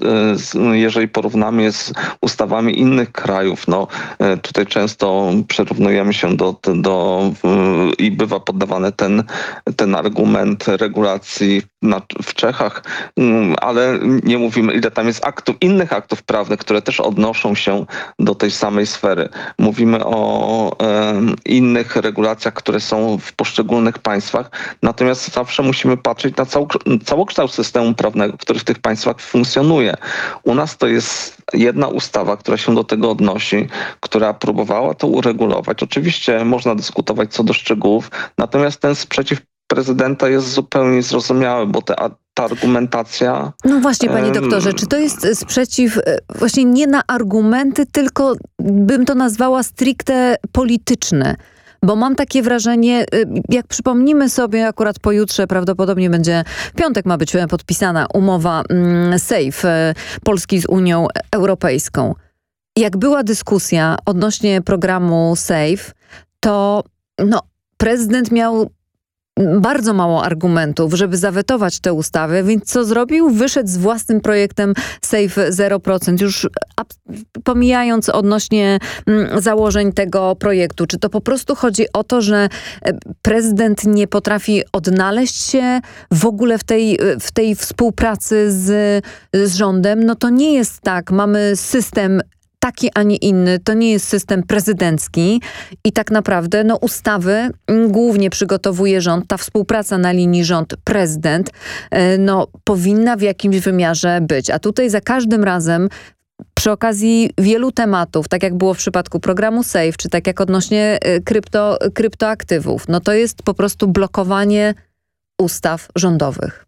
jeżeli porównamy je z ustawami innych krajów. No, tutaj często przyrównujemy się do, do i bywa poddawany ten, ten argument regulacji na, w Czechach, ale nie mówimy, ile tam jest aktów, innych aktów prawnych, które też odnoszą się do tej samej sfery. Mówimy o e, innych regulacjach, które są w poszczególnych państwach, natomiast zawsze musimy patrzeć na cał, całokształt systemu prawnego, który w tych państwach funkcjonuje. U nas to jest jedna ustawa, która się do tego odnosi, która próbowała to uregulować. Oczywiście można dyskutować co do szczegółów, natomiast ten sprzeciw prezydenta jest zupełnie niezrozumiały, bo te, ta argumentacja... No właśnie, panie doktorze, czy to jest sprzeciw właśnie nie na argumenty, tylko bym to nazwała stricte polityczny? Bo mam takie wrażenie, jak przypomnimy sobie, akurat pojutrze prawdopodobnie będzie, w piątek ma być podpisana umowa SAFE Polski z Unią Europejską. Jak była dyskusja odnośnie programu SAFE, to no, prezydent miał bardzo mało argumentów, żeby zawetować tę ustawę, więc co zrobił? Wyszedł z własnym projektem SAFE zero procent, już pomijając odnośnie założeń tego projektu. Czy to po prostu chodzi o to, że prezydent nie potrafi odnaleźć się w ogóle w tej, w tej współpracy z, z rządem? No to nie jest tak. Mamy system taki, a nie inny. To nie jest system prezydencki i tak naprawdę no, ustawy głównie przygotowuje rząd. Ta współpraca na linii rząd-prezydent no, powinna w jakimś wymiarze być. A tutaj za każdym razem przy okazji wielu tematów, tak jak było w przypadku programu SAFE, czy tak jak odnośnie krypto, kryptoaktywów, no to jest po prostu blokowanie ustaw rządowych.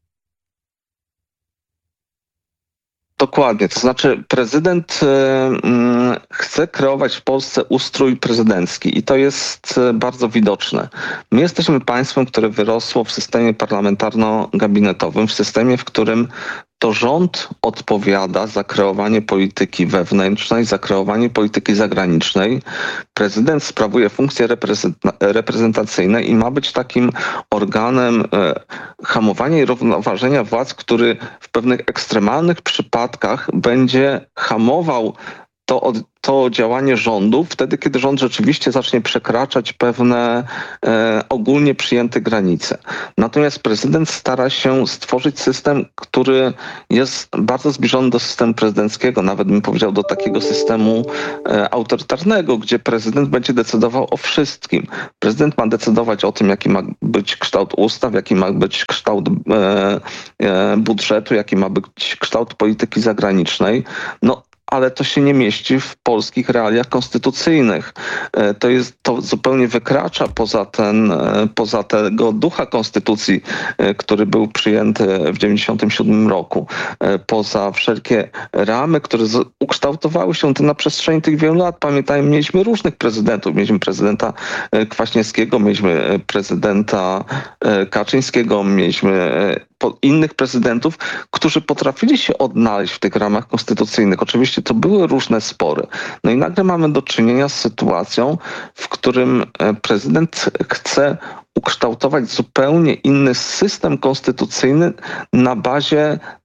Dokładnie, to znaczy prezydent y, chce kreować w Polsce ustrój prezydencki i to jest bardzo widoczne. My jesteśmy państwem, które wyrosło w systemie parlamentarno-gabinetowym, w systemie, w którym to rząd odpowiada za kreowanie polityki wewnętrznej, za kreowanie polityki zagranicznej. Prezydent sprawuje funkcje reprezentacyjne i ma być takim organem e, hamowania i równoważenia władz, który w pewnych ekstremalnych przypadkach będzie hamował to, od, to działanie rządu wtedy, kiedy rząd rzeczywiście zacznie przekraczać pewne e, ogólnie przyjęte granice. Natomiast prezydent stara się stworzyć system, który jest bardzo zbliżony do systemu prezydenckiego, nawet bym powiedział do takiego systemu e, autorytarnego, gdzie prezydent będzie decydował o wszystkim. Prezydent ma decydować o tym, jaki ma być kształt ustaw, jaki ma być kształt e, e, budżetu, jaki ma być kształt polityki zagranicznej. No, ale to się nie mieści w polskich realiach konstytucyjnych. To jest, to zupełnie wykracza poza ten, poza tego ducha konstytucji, który był przyjęty w dziewięćdziesiątym siódmym roku. Poza wszelkie ramy, które ukształtowały się na przestrzeni tych wielu lat. Pamiętajmy, mieliśmy różnych prezydentów. Mieliśmy prezydenta Kwaśniewskiego, mieliśmy prezydenta Kaczyńskiego, mieliśmy innych prezydentów, którzy potrafili się odnaleźć w tych ramach konstytucyjnych. Oczywiście to były różne spory. No i nagle mamy do czynienia z sytuacją, w którym prezydent chce ukształtować zupełnie inny system konstytucyjny na bazie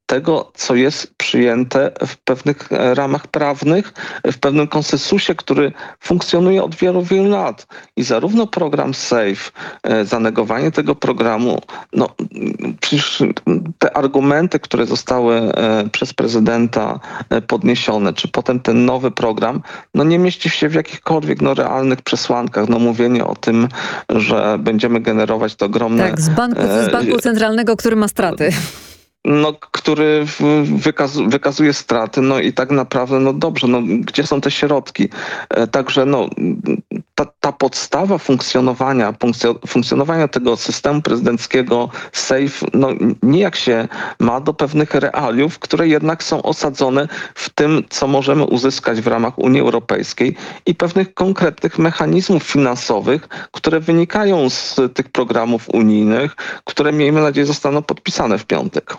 tego, co jest przyjęte w pewnych ramach prawnych, w pewnym konsensusie, który funkcjonuje od wielu, wielu lat. I zarówno program SAFE, zanegowanie tego programu, no przecież te argumenty, które zostały przez prezydenta podniesione, czy potem ten nowy program, no nie mieści się w jakichkolwiek no, realnych przesłankach. No mówienie o tym, że będziemy generować to ogromne... Tak, z banku, z banku centralnego, który ma straty. No, który wykazu, wykazuje straty, no i tak naprawdę, no dobrze, no gdzie są te środki? Także no, ta, ta podstawa funkcjonowania, funkcjonowania tego systemu prezydenckiego SAFE, no nijak się ma do pewnych realiów, które jednak są osadzone w tym, co możemy uzyskać w ramach Unii Europejskiej i pewnych konkretnych mechanizmów finansowych, które wynikają z tych programów unijnych, które miejmy nadzieję zostaną podpisane w piątek.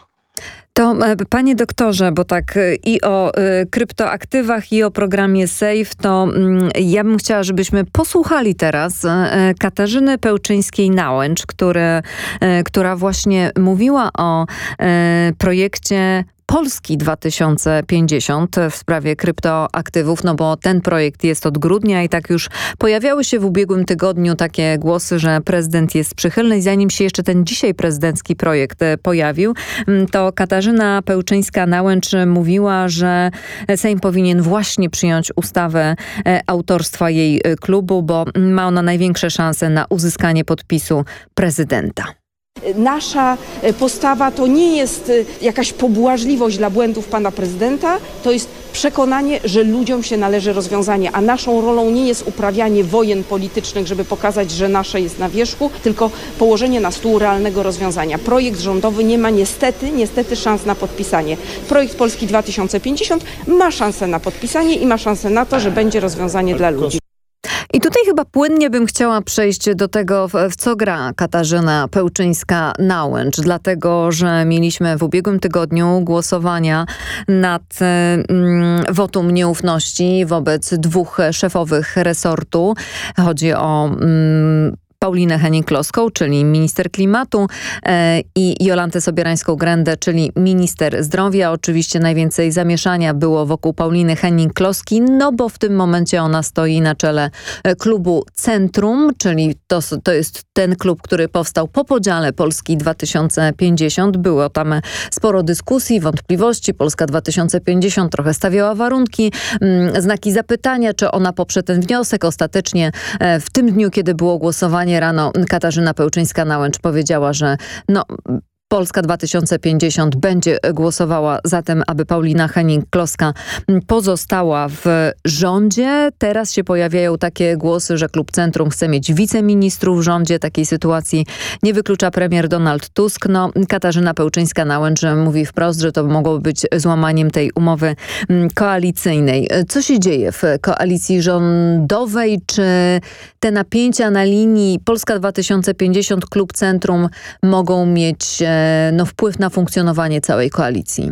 To panie doktorze, bo tak i o y, kryptoaktywach, i o programie SAFE, to y, ja bym chciała, żebyśmy posłuchali teraz y, Katarzyny Pełczyńskiej-Nałęcz, który, y, która właśnie mówiła o y, projekcie Polski dwa tysiące pięćdziesiąt w sprawie kryptoaktywów, no bo ten projekt jest od grudnia i tak już pojawiały się w ubiegłym tygodniu takie głosy, że prezydent jest przychylny i zanim się jeszcze ten dzisiaj prezydencki projekt pojawił, to Katarzyna Pełczyńska-Nałęcz mówiła, że Sejm powinien właśnie przyjąć ustawę autorstwa jej klubu, bo ma ona największe szanse na uzyskanie podpisu prezydenta. Nasza postawa to nie jest jakaś pobłażliwość dla błędów pana prezydenta, to jest przekonanie, że ludziom się należy rozwiązanie, a naszą rolą nie jest uprawianie wojen politycznych, żeby pokazać, że nasze jest na wierzchu, tylko położenie na stół realnego rozwiązania. Projekt rządowy nie ma niestety, niestety szans na podpisanie. Projekt Polski dwa tysiące pięćdziesiąt ma szansę na podpisanie i ma szansę na to, że będzie rozwiązanie dla ludzi. I tutaj chyba płynnie bym chciała przejść do tego, w co gra Katarzyna Pełczyńska-Nałęcz, dlatego że mieliśmy w ubiegłym tygodniu głosowania nad mm, wotum nieufności wobec dwóch szefowych resortu. Chodzi o mm, Paulinę Hennig-Kloską, czyli minister klimatu e, i Jolantę Sobierańską-Grendę, czyli minister zdrowia. Oczywiście najwięcej zamieszania było wokół Pauliny Hennig-Kloski, no bo w tym momencie ona stoi na czele klubu Centrum, czyli to, to jest ten klub, który powstał po podziale Polski dwa tysiące pięćdziesiąt. Było tam sporo dyskusji, wątpliwości. Polska dwa tysiące pięćdziesiąt trochę stawiała warunki, mm, znaki zapytania, czy ona poprze ten wniosek. Ostatecznie e, w tym dniu, kiedy było głosowanie, rano Katarzyna Pełczyńska-Nałęcz powiedziała, że no, Polska dwa tysiące pięćdziesiąt będzie głosowała za tym, aby Paulina Hennig-Kloska pozostała w rządzie. Teraz się pojawiają takie głosy, że klub Centrum chce mieć wiceministrów w rządzie. Takiej sytuacji nie wyklucza premier Donald Tusk. No, Katarzyna Pełczyńska-Nałęcz mówi wprost, że to mogłoby być złamaniem tej umowy koalicyjnej. Co się dzieje w koalicji rządowej? Czy te napięcia na linii Polska dwa tysiące pięćdziesiąt, klub Centrum mogą mieć no, wpływ na funkcjonowanie całej koalicji?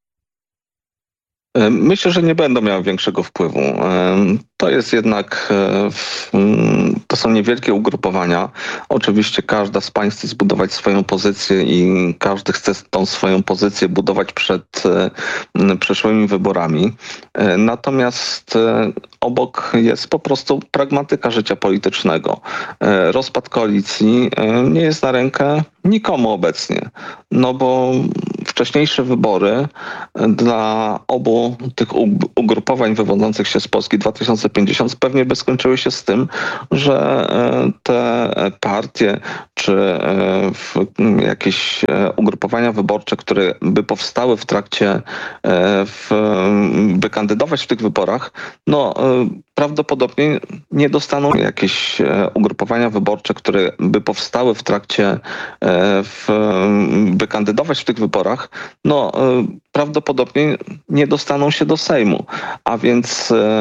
Myślę, że nie będą miały większego wpływu. To jest jednak, to są niewielkie ugrupowania. Oczywiście każda z państw chce zbudować swoją pozycję i każdy chce tą swoją pozycję budować przed przyszłymi wyborami. Natomiast obok jest po prostu pragmatyka życia politycznego. Rozpad koalicji nie jest na rękę nikomu obecnie, no bo wcześniejsze wybory dla obu tych ugrupowań wywodzących się z Polski dwa tysiące pięćdziesiąt pewnie by skończyły się z tym, że te partie czy jakieś ugrupowania wyborcze, które by powstały w trakcie, w, by kandydować w tych wyborach, no prawdopodobnie nie dostaną jakieś ugrupowania wyborcze, które by powstały w trakcie, w, by kandydować w tych wyborach, no prawdopodobnie nie dostaną się do Sejmu. A więc